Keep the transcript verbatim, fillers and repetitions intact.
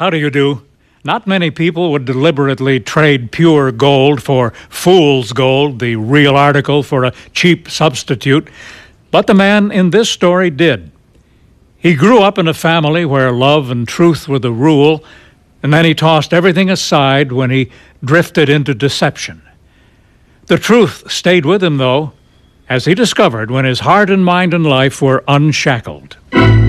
How do you do? Not many people would deliberately trade pure gold for fool's gold, the real article for a cheap substitute, but the man in this story did. He grew up in a family where love and truth were the rule, and then he tossed everything aside when he drifted into deception. The truth stayed with him, though, as he discovered when his heart and mind and life were unshackled.